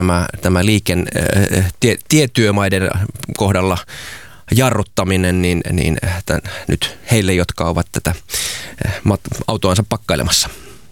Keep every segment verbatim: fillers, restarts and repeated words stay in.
tämä, tämä liiken, tie, tietyömaiden kohdalla jarruttaminen, niin, niin tämän, nyt heille, jotka ovat tätä autoansa pakkailemassa?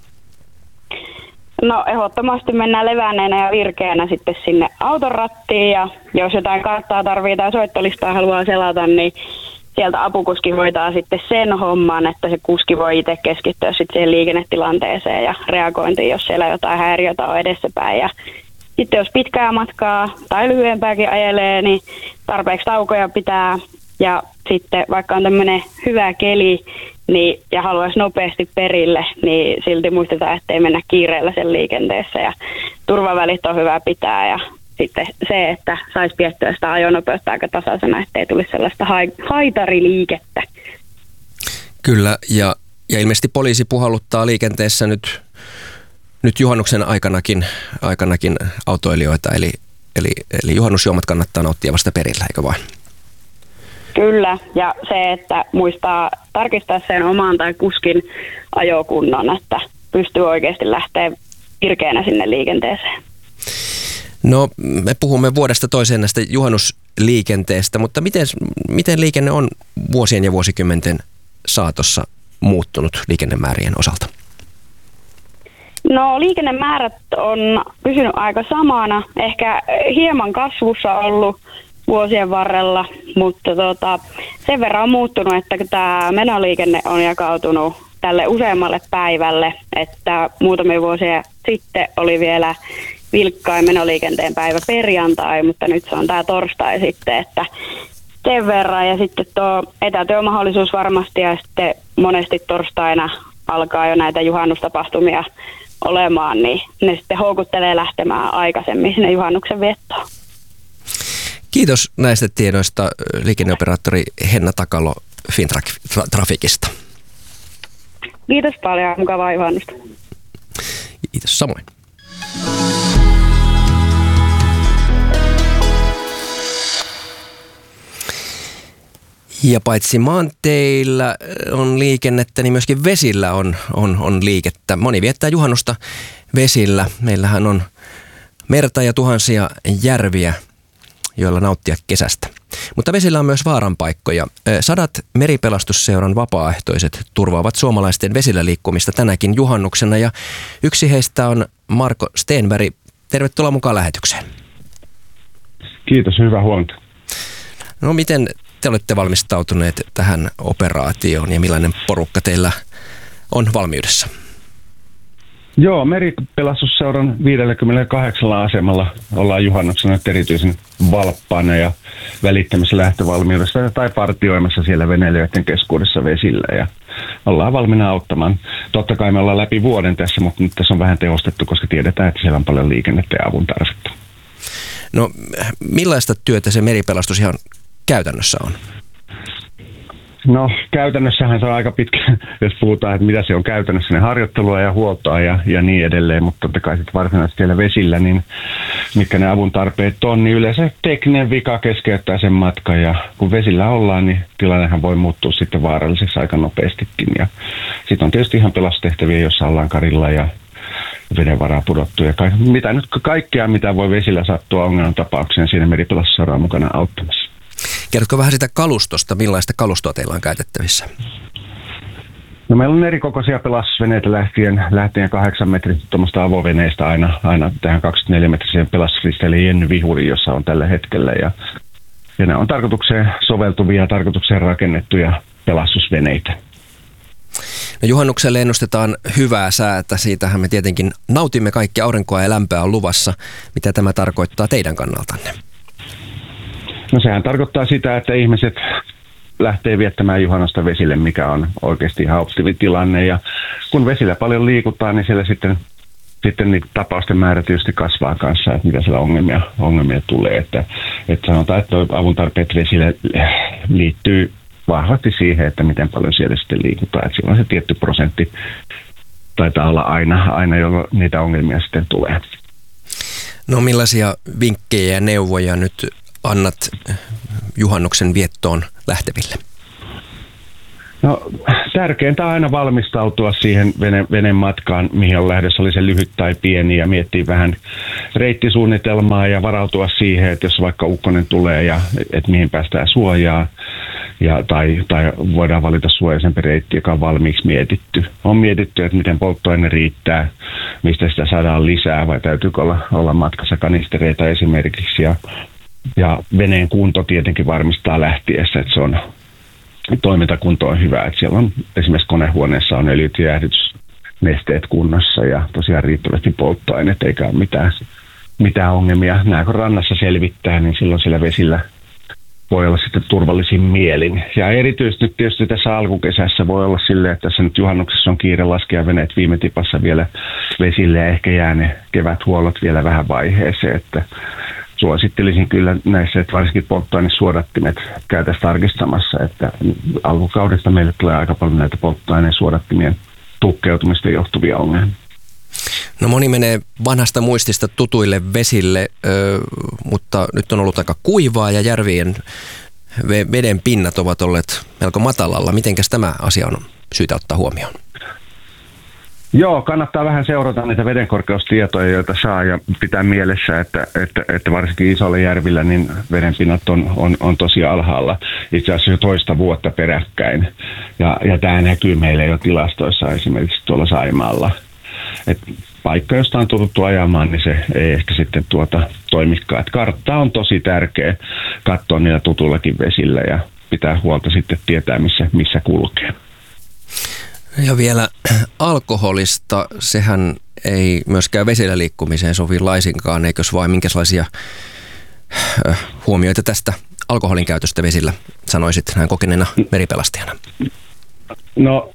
No ehdottomasti mennään levääneenä ja virkeänä sitten sinne auton rattiin, ja jos jotain karttaa tarvitsee tai soittolistaa haluaa selata, niin sieltä apukuski hoitaa sitten sen homman, että se kuski voi itse keskittyä sitten siihen liikennetilanteeseen ja reagointiin, jos siellä jotain häiriötä on edessäpäin. Ja sitten jos pitkää matkaa tai lyhyempääkin ajelee, niin tarpeeksi taukoja pitää. Ja sitten vaikka on tämmöinen hyvä keli niin, ja haluaisi nopeasti perille, niin silti muistetaan, ettei mennä kiireellä sen liikenteessä. Ja turvavälit on hyvä pitää, ja sitten se, että saisi piettyä sitä ajonopeutta aika tasaisena, ettei tulisi sellaista haitariliikettä. Kyllä, ja, ja ilmeisesti poliisi puhalluttaa liikenteessä nyt, nyt juhannuksen aikanakin, aikanakin autoilijoita, eli, eli, eli juhannusjuomat kannattaa nauttia vasta perillä, eikö vain? Kyllä, ja se, että muistaa tarkistaa sen oman tai kuskin ajokunnon, että pystyy oikeasti lähteä virkeänä sinne liikenteeseen. No, me puhumme vuodesta toiseen näistä juhannusliikenteestä, mutta miten, miten liikenne on vuosien ja vuosikymmenten saatossa muuttunut liikennemäärien osalta? No, liikennemäärät on pysynyt aika samana, ehkä hieman kasvussa ollut vuosien varrella, mutta tota, sen verran on muuttunut, että tämä menoliikenne on jakautunut tälle useammalle päivälle, että muutamia vuosia sitten oli vielä vilkkain menoliikenteen päivä perjantai, mutta nyt se on tämä torstai sitten, että sen verran. Ja sitten tuo etätyömahdollisuus varmasti, ja sitten monesti torstaina alkaa jo näitä juhannustapahtumia olemaan, niin ne sitten houkuttelee lähtemään aikaisemmin sinne juhannuksen viettoon. Kiitos näistä tiedoista liikenneoperaattori Henna Takalo Fintrafikista. Kiitos paljon, mukavaa juhannusta. Kiitos samoin. Ja paitsi maanteillä on liikennettä, niin myöskin vesillä on, on, on liikettä. Moni viettää juhannusta vesillä. Meillähän on merta ja tuhansia järviä, joilla nauttia kesästä. Mutta vesillä on myös vaaranpaikkoja. Sadat Meripelastusseuran vapaaehtoiset turvaavat suomalaisten vesillä liikkumista tänäkin juhannuksena, ja yksi heistä on Marko Stenberg. Tervetuloa mukaan lähetykseen. Kiitos, hyvää huomenta. No, miten te olette valmistautuneet tähän operaatioon ja millainen porukka teillä on valmiudessa? Joo, Meripelastusseuran viidelläkymmenelläkahdeksalla asemalla ollaan juhannuksena nyt erityisen valppaana ja välittämässä lähtövalmiudessa tai partioimassa siellä veneilijöiden keskuudessa vesillä, ja ollaan valmiina auttamaan. Totta kai me ollaan läpi vuoden tässä, mutta nyt tässä on vähän tehostettu, koska tiedetään, että siellä on paljon liikennettä ja avun tarvetta. No, millaista työtä se meripelastus ihan käytännössä on? No, käytännössähän se on aika pitkä, jos puhutaan, että mitä se on käytännössä, ne harjoittelua ja huoltoa ja, ja niin edelleen, mutta totta kai sitten varsinaisesti siellä vesillä, niin mitkä ne avun tarpeet on, niin yleensä tekninen vika keskeyttää sen matkan, ja kun vesillä ollaan, niin tilannehan voi muuttua sitten vaaralliseksi aika nopeastikin, ja sitten on tietysti ihan pelastustehtäviä, jossa ollaan karilla ja veden varaa pudottu, ja ka- mitä nyt kaikkea, mitä voi vesillä sattua ongelman tapaukseen, siinä Meripelastusseura on mukana auttamassa. Kerrotko vähän sitä kalustosta, millaista kalustoa teillä on käytettävissä? No, meillä on erikokoisia pelastusveneitä lähtien, lähtien kahdeksan metrin tuommoista avoveneistä aina, aina tähän kaksikymmentäneljä metriseen pelastusristeille Jenny Vihuri, jossa on tällä hetkellä. Ja, ja ne on tarkoitukseen soveltuvia ja tarkoitukseen rakennettuja pelastusveneitä. No, juhannukselle ennustetaan hyvää säätä. Siitähän me tietenkin nautimme kaikki, aurinkoa ja lämpöä on luvassa. Mitä tämä tarkoittaa teidän kannaltanne? No, sehän tarkoittaa sitä, että ihmiset lähtee viettämään juhannusta vesille, mikä on oikeasti ihan optimitilanne. Ja kun vesillä paljon liikutaan, niin siellä sitten, sitten niitä tapausten määrä tietysti kasvaa kanssa, että mitä siellä ongelmia, ongelmia tulee. Että, että sanotaan, että avun tarpeet vesille liittyy vahvasti siihen, että miten paljon siellä sitten liikutaan. Että silloin se tietty prosentti taitaa olla aina, aina jolloin niitä ongelmia sitten tulee. No, millaisia vinkkejä ja neuvoja nyt annat juhannuksen viettoon lähteville? No, tärkeintä on aina valmistautua siihen vene, veneen matkaan, mihin on lähdössä, oli se lyhyt tai pieni, ja miettiä vähän reittisuunnitelmaa ja varautua siihen, että jos vaikka ukkonen tulee ja että mihin päästään suojaa, ja, tai, tai voidaan valita suojaisempi reitti, joka on valmiiksi mietitty. On mietitty, että miten polttoaine riittää, mistä sitä saadaan lisää, vai täytyykö olla, olla matkassa kanistereita esimerkiksi, ja, ja veneen kunto tietenkin varmistaa lähtiessä, että se on toimintakunto on hyvä, että siellä on esimerkiksi konehuoneessa on öljyt ja jäähdytysnesteet kunnossa ja tosiaan riittävästi polttoaineet eikä ole mitään, mitään ongelmia. Nämä kun rannassa selvittää, niin silloin siellä vesillä voi olla sitten turvallisin mielin. Ja erityisesti nyt tietysti tässä alkukesässä voi olla silleen, että tässä nyt juhannuksessa on kiire laskea veneet viime tipassa vielä vesille ja ehkä jää ne keväthuollot vielä vähän vaiheeseen, että suosittelisin kyllä näissä, että varsinkin polttoainesuodattimet käytäisiin tarkistamassa, että alkukaudesta meille tulee aika paljon näitä polttoainesuodattimien tukkeutumista johtuvia ongelmia. No moni menee vanhasta muistista tutuille vesille, ö, mutta nyt on ollut aika kuivaa ja järvien veden pinnat ovat olleet melko matalalla. Mitenkäs tämä asia on syytä ottaa huomioon? Joo, kannattaa vähän seurata niitä vedenkorkeustietoja, joita saa ja pitää mielessä, että, että, että varsinkin isolla järvillä niin vedenpinnat on, on, on tosi alhaalla, itse asiassa jo toista vuotta peräkkäin. Ja, ja tämä näkyy meille jo tilastoissa esimerkiksi tuolla Saimaalla. Et paikka, josta on tullut ajamaan, niin se ei ehkä sitten tuota toimikaan. Et kartta on tosi tärkeä katsoa niillä tutullakin vesillä ja pitää huolta sitten tietää, missä, missä kulkee. Ja vielä alkoholista, sehän ei myöskään vesillä liikkumiseen sovi laisinkaan, eikös vain minkälaisia huomioita tästä alkoholin käytöstä vesillä sanoisit näin kokeneena meripelastajana? No,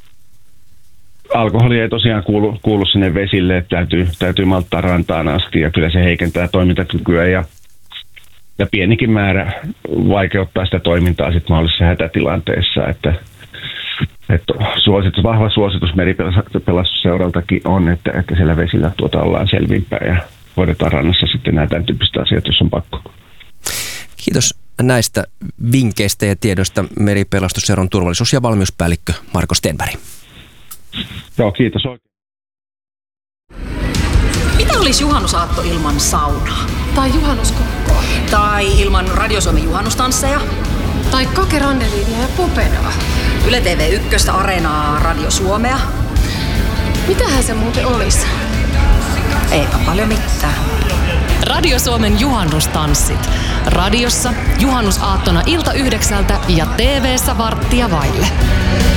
alkoholi ei tosiaan kuulu, kuulu sinne vesille, että täytyy, täytyy malttaa rantaan asti ja kyllä se heikentää toimintakykyä ja, ja pienikin määrä vaikeuttaa sitä toimintaa sitten mahdollisessa hätätilanteessa, että Että suositus, vahva suositus meripelastusseuraltakin on, että, että siellä vesillä tuota ollaan selvimpää ja hoidetaan rannassa sitten nämä tämän tyyppiset asiat, jos on pakko. Kiitos näistä vinkkeistä ja tiedosta Meripelastusseuran turvallisuus- ja valmiuspäällikkö Marko Stenberg. Joo, kiitos oikein. Mitä olisi juhannusaatto ilman saunaa? Tai juhannuskokkoa? Tai ilman Radio Suomen juhannustansseja? Tai Kake Randeliinia ja Popenaa? Yle T V yksi, Areenaa, Radio Suomea? Mitähän se muuten olisi? Eipä paljon mitään. Radio Suomen juhannustanssit. Radiossa juhannusaattona ilta yhdeksältä ja T V:ssä varttia vaille.